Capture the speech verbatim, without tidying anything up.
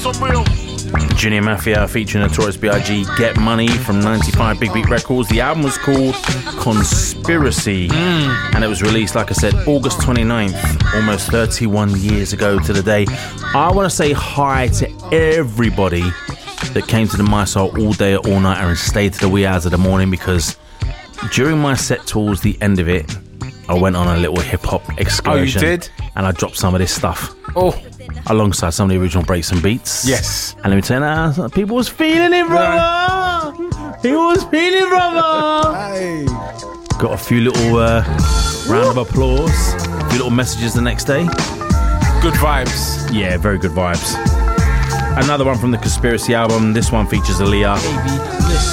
Junior Mafia featuring Notorious B I G, Get Money from ninety-five Big Beat Records. The album was called Conspiracy, mm. and it was released, like I said, August twenty-ninth, almost thirty-one years ago to the day. I want to say hi to everybody that came to the My Soul all day, all night, and stayed to the wee hours of the morning, because during my set towards the end of it, I went on a little hip-hop excursion. Oh, you did? And I dropped some of this stuff. Oh. Alongside some of the original breaks and beats. Yes. And let me tell you now, people was feeling it, brother. People was feeling it, brother. Hey. Got a few little uh, round of applause, a few little messages the next day. Good vibes. Yeah, very good vibes. Another one from the Conspiracy album. This one features Aaliyah. Baby, listen.